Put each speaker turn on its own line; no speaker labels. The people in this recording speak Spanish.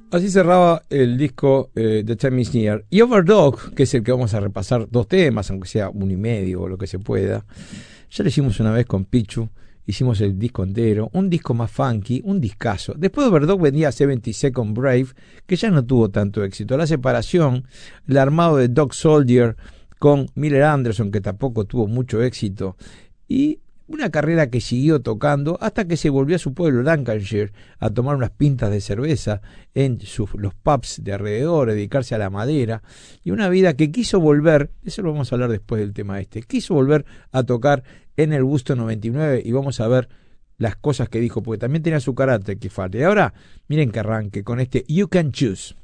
Así cerraba el disco The Time Is Near. Y Overdog, que es el que vamos a repasar 2 temas, aunque sea 1 y medio o lo que se pueda. Ya lo hicimos una vez con Pichu, hicimos el disco entero, un disco más funky, un discazo. Después de Overdog venía 72nd Brave, que ya no tuvo tanto éxito. La separación, el armado de Dog Soldier con Miller Anderson, que tampoco tuvo mucho éxito. Y una carrera que siguió tocando hasta que se volvió a su pueblo, Lancashire, a tomar unas pintas de cerveza en los pubs de alrededor, dedicarse a la madera, y una vida que quiso volver, eso lo vamos a hablar después del tema quiso volver a tocar en el Woodstock 99, y vamos a ver las cosas que dijo, porque también tenía su carácter que falta. Y ahora, miren que arranque con You Can Choose.